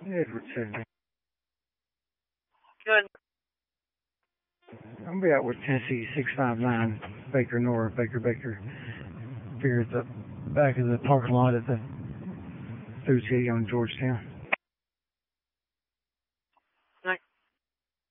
Edward 70. Good. I'll be out with Tennessee 659 Baker North, Baker. Here at the back of the parking lot at the Food City on Georgetown.